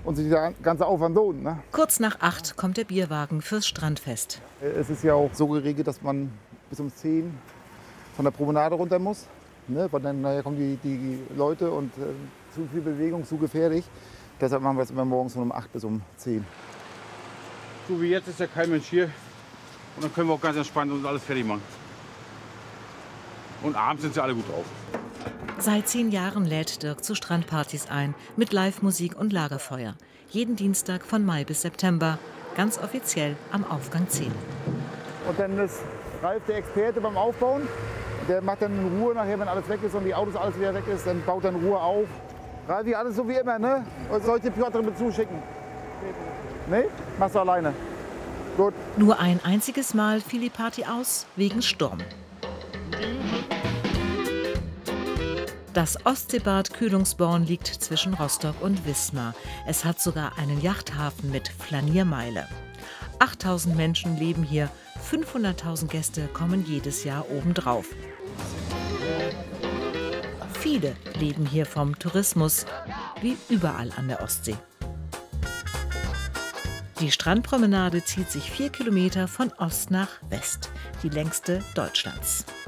und sich der ganze Aufwand lohnt. Ne? Kurz nach 8 kommt der Bierwagen fürs Strandfest. Es ist ja auch so geregelt, dass man bis um 10 von der Promenade runter muss. Ne? Weil dann nachher kommen die Leute und zu viel Bewegung, zu gefährlich. Deshalb machen wir es immer morgens von um 8 bis um 10. So wie jetzt ist ja kein Mensch hier. Und dann können wir auch ganz entspannt uns alles fertig machen. Und abends sind sie alle gut drauf. Seit 10 Jahren lädt Dirk zu Strandpartys ein, mit Live-Musik und Lagerfeuer. Jeden Dienstag von Mai bis September, ganz offiziell am Aufgang 10. Und dann ist Ralf der Experte beim Aufbauen. Der macht dann in Ruhe nachher, wenn alles weg ist und die Autos alles wieder weg ist, dann baut er in Ruhe auf. Ralf, alles so wie immer, ne? Und soll ich dir Piotr mit zuschicken? Nee? Machst du alleine. Gut. Nur ein einziges Mal fiel die Party aus, wegen Sturm. Das Ostseebad Kühlungsborn liegt zwischen Rostock und Wismar. Es hat sogar einen Yachthafen mit Flaniermeile. 8000 Menschen leben hier, 500.000 Gäste kommen jedes Jahr obendrauf. Viele leben hier vom Tourismus, wie überall an der Ostsee. Die Strandpromenade zieht sich 4 Kilometer von Ost nach West, die längste Deutschlands.